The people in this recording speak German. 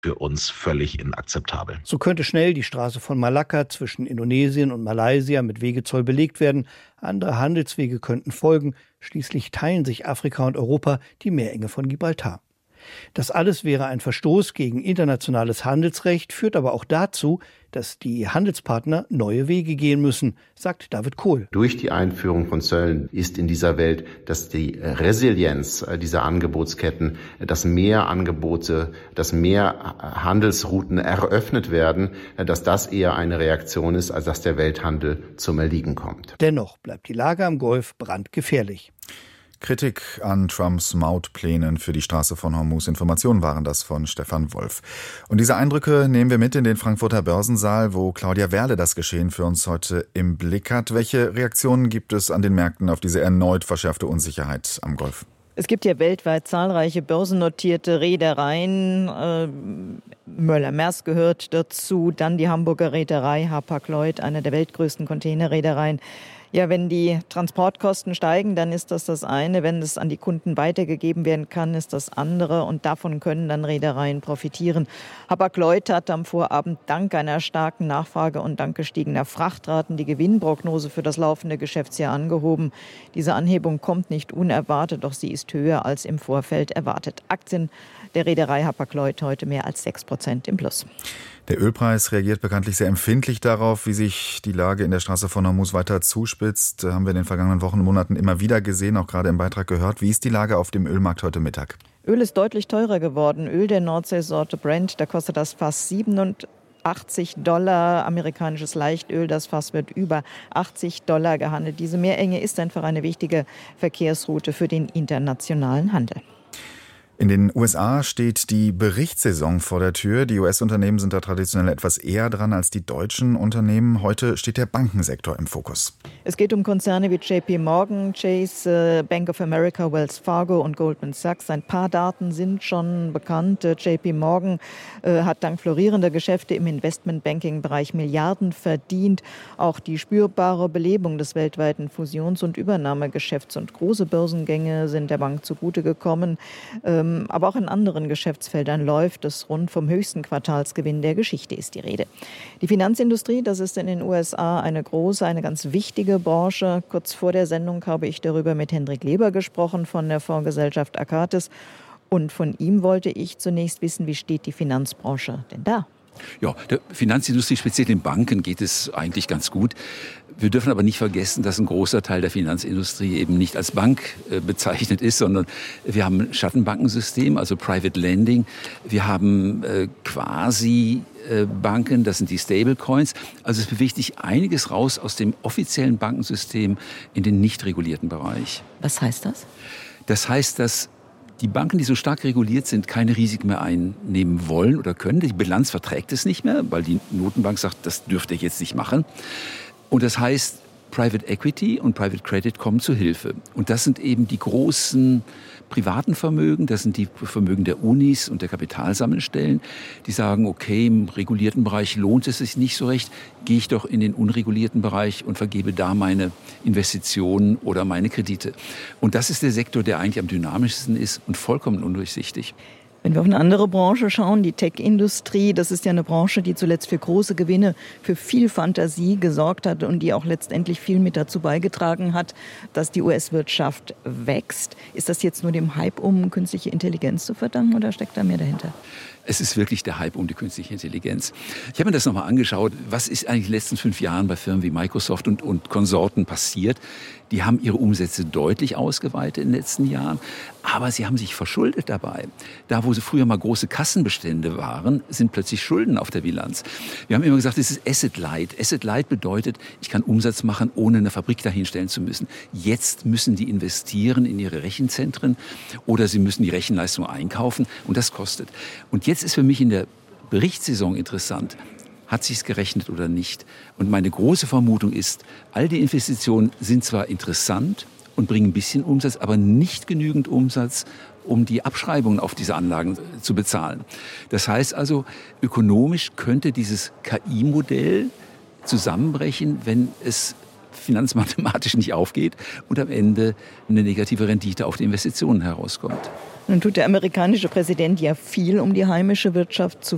für uns völlig inakzeptabel. So könnte schnell die Straße von Malakka zwischen Indonesien und Malaysia mit Wegezoll belegt werden. Andere Handelswege könnten folgen. Schließlich teilen sich Afrika und Europa die Meerenge von Gibraltar. Das alles wäre ein Verstoß gegen internationales Handelsrecht, führt aber auch dazu, dass die Handelspartner neue Wege gehen müssen, sagt David Kohl. Durch die Einführung von Zöllen ist in dieser Welt, dass die Resilienz dieser Angebotsketten, dass mehr Angebote, dass mehr Handelsrouten eröffnet werden, dass das eher eine Reaktion ist, als dass der Welthandel zum Erliegen kommt. Dennoch bleibt die Lage am Golf brandgefährlich. Kritik an Trumps Mautplänen für die Straße von Hormuz. Informationen waren das von Stefan Wolf. Und diese Eindrücke nehmen wir mit in den Frankfurter Börsensaal, wo Claudia Werle das Geschehen für uns heute im Blick hat. Welche Reaktionen gibt es an den Märkten auf diese erneut verschärfte Unsicherheit am Golf? Es gibt ja weltweit zahlreiche börsennotierte Reedereien. Möller-Maersk gehört dazu, dann die Hamburger Reederei Hapag-Lloyd, eine der weltgrößten Containerreedereien. Ja, wenn die Transportkosten steigen, dann ist das eine. Wenn es an die Kunden weitergegeben werden kann, ist das andere. Und davon können dann Reedereien profitieren. Hapag-Lloyd hat am Vorabend dank einer starken Nachfrage und dank gestiegener Frachtraten die Gewinnprognose für das laufende Geschäftsjahr angehoben. Diese Anhebung kommt nicht unerwartet, doch sie ist höher als im Vorfeld erwartet. Aktien der Reederei Hapag-Lloyd heute mehr als 6% im Plus. Der Ölpreis reagiert bekanntlich sehr empfindlich darauf, wie sich die Lage in der Straße von Hormuz weiter zuspitzt. Haben wir in den vergangenen Wochen und Monaten immer wieder gesehen, auch gerade im Beitrag gehört. Wie ist die Lage auf dem Ölmarkt heute Mittag? Öl ist deutlich teurer geworden. Öl der Nordseesorte Brent, da kostet das Fass $87. Amerikanisches Leichtöl, das Fass wird über $80 gehandelt. Diese Meerenge ist einfach eine wichtige Verkehrsroute für den internationalen Handel. In den USA steht die Berichtssaison vor der Tür. Die US-Unternehmen sind da traditionell etwas eher dran als die deutschen Unternehmen. Heute steht der Bankensektor im Fokus. Es geht um Konzerne wie JP Morgan, Chase, Bank of America, Wells Fargo und Goldman Sachs. Ein paar Daten sind schon bekannt. JP Morgan hat dank florierender Geschäfte im Investmentbanking-Bereich Milliarden verdient. Auch die spürbare Belebung des weltweiten Fusions- und Übernahmegeschäfts und große Börsengänge sind der Bank zugute gekommen. Aber auch in anderen Geschäftsfeldern läuft es rund. Vom höchsten Quartalsgewinn der Geschichte ist die Rede. Die Finanzindustrie, das ist in den USA eine große, eine ganz wichtige Branche. Kurz vor der Sendung habe ich darüber mit Hendrik Leber gesprochen von der Fondsgesellschaft Akatis. Und von ihm wollte ich zunächst wissen, wie steht die Finanzbranche denn da? Ja, der Finanzindustrie, speziell den Banken, geht es eigentlich ganz gut. Wir dürfen aber nicht vergessen, dass ein großer Teil der Finanzindustrie eben nicht als Bank bezeichnet ist, sondern wir haben ein Schattenbankensystem, also Private Lending. Wir haben quasi Banken, das sind die Stablecoins. Also es bewegt sich einiges raus aus dem offiziellen Bankensystem in den nicht regulierten Bereich. Was heißt das? Das heißt, dass die Banken, die so stark reguliert sind, keine Risiken mehr einnehmen wollen oder können. Die Bilanz verträgt es nicht mehr, weil die Notenbank sagt, das dürft ihr jetzt nicht machen. Und das heißt, Private Equity und Private Credit kommen zu Hilfe. Und das sind eben die großen privaten Vermögen, das sind die Vermögen der Unis und der Kapitalsammelstellen, die sagen, okay, im regulierten Bereich lohnt es sich nicht so recht, gehe ich doch in den unregulierten Bereich und vergebe da meine Investitionen oder meine Kredite. Und das ist der Sektor, der eigentlich am dynamischsten ist und vollkommen undurchsichtig. Wenn wir auf eine andere Branche schauen, die Tech-Industrie, das ist ja eine Branche, die zuletzt für große Gewinne, für viel Fantasie gesorgt hat und die auch letztendlich viel mit dazu beigetragen hat, dass die US-Wirtschaft wächst. Ist das jetzt nur dem Hype um künstliche Intelligenz zu verdanken oder steckt da mehr dahinter? Es ist wirklich der Hype um die künstliche Intelligenz. Ich habe mir das nochmal angeschaut. Was ist eigentlich in den letzten 5 Jahren bei Firmen wie Microsoft und Konsorten passiert? Die haben ihre Umsätze deutlich ausgeweitet in den letzten Jahren, aber sie haben sich verschuldet dabei. Da, wo sie früher mal große Kassenbestände waren, sind plötzlich Schulden auf der Bilanz. Wir haben immer gesagt, es ist Asset Light. Asset Light bedeutet, ich kann Umsatz machen, ohne eine Fabrik dahinstellen zu müssen. Jetzt müssen die investieren in ihre Rechenzentren oder sie müssen die Rechenleistung einkaufen und das kostet. Und jetzt ist für mich in der Berichtssaison interessant, hat sich's gerechnet oder nicht? Und meine große Vermutung ist, all die Investitionen sind zwar interessant und bringen ein bisschen Umsatz, aber nicht genügend Umsatz, um die Abschreibungen auf diese Anlagen zu bezahlen. Das heißt also, ökonomisch könnte dieses KI-Modell zusammenbrechen, wenn es finanzmathematisch nicht aufgeht und am Ende eine negative Rendite auf die Investitionen herauskommt. Nun tut der amerikanische Präsident ja viel, um die heimische Wirtschaft zu